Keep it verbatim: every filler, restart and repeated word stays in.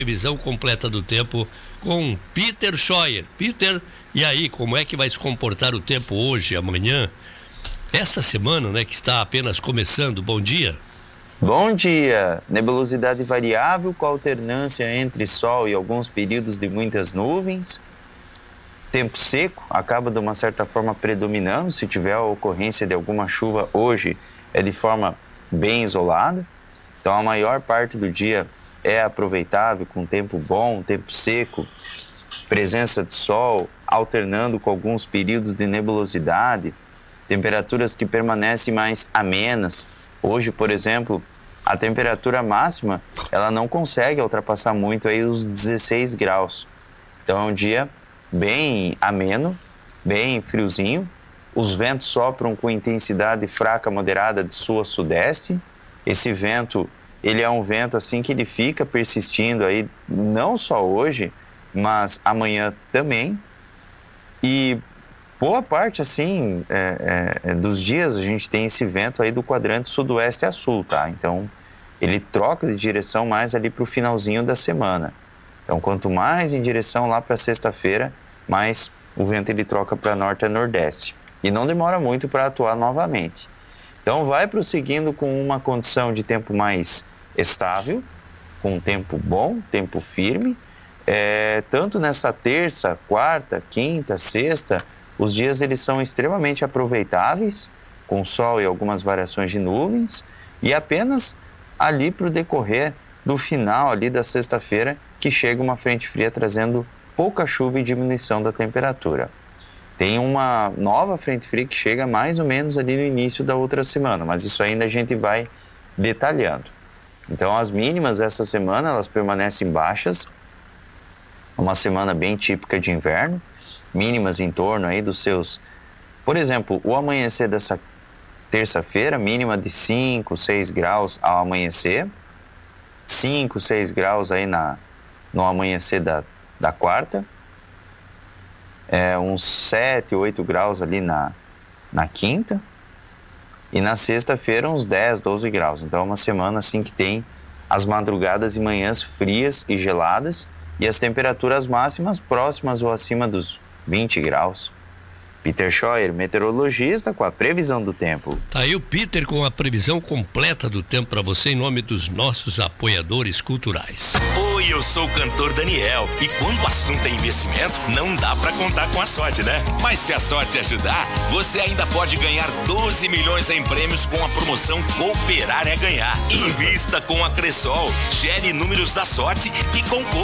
Previsão completa do tempo com Peter Scheuer. Peter, e aí, como é que vai se comportar o tempo hoje, amanhã? Esta semana, né, que está apenas começando. Bom dia. Bom dia. Nebulosidade variável com alternância entre sol e alguns períodos de muitas nuvens. Tempo seco acaba de uma certa forma predominando. Se tiver a ocorrência de alguma chuva hoje, é de forma bem isolada. Então a maior parte do dia é aproveitável, com tempo bom, tempo seco, presença de sol, alternando com alguns períodos de nebulosidade, temperaturas que permanecem mais amenas. Hoje, por exemplo, a temperatura máxima, ela não consegue ultrapassar muito aí os dezesseis graus. Então é um dia bem ameno, bem friozinho. Os ventos sopram com intensidade fraca, moderada de sul a sudeste. Esse vento, ele é um vento assim que ele fica persistindo aí, não só hoje, mas amanhã também. E boa parte, assim, é, é, dos dias a gente tem esse vento aí do quadrante sudoeste a sul, tá? Então, ele troca de direção mais ali para o finalzinho da semana. Então, quanto mais em direção lá para sexta-feira, mais o vento ele troca para norte a nordeste. E não demora muito para atuar novamente. Então, vai prosseguindo com uma condição de tempo mais estável, com um tempo bom, tempo firme. É, tanto nessa terça, quarta, quinta, sexta, os dias eles são extremamente aproveitáveis, com sol e algumas variações de nuvens, e apenas ali para o decorrer do final ali da sexta-feira que chega uma frente fria trazendo pouca chuva e diminuição da temperatura. Tem uma nova frente fria que chega mais ou menos ali no início da outra semana, mas isso ainda a gente vai detalhando. Então as mínimas essa semana elas permanecem baixas, uma semana bem típica de inverno, mínimas em torno aí dos seus, por exemplo, o amanhecer dessa terça-feira, mínima de cinco, seis graus ao amanhecer, cinco, seis graus aí na, no amanhecer da, da quarta, é, uns sete, oito graus ali na, na quinta, e na sexta-feira uns dez, doze graus. Então é uma semana assim que tem as madrugadas e manhãs frias e geladas, e as temperaturas máximas próximas ou acima dos vinte graus. Peter Scheuer, meteorologista, com a previsão do tempo. Tá aí o Peter com a previsão completa do tempo para você em nome dos nossos apoiadores culturais. Oi, eu sou o cantor Daniel e quando o assunto é investimento, não dá para contar com a sorte, né? Mas se a sorte ajudar, você ainda pode ganhar doze milhões em prêmios com a promoção Cooperar é Ganhar. Invista com a Cressol, gere números da sorte e concorra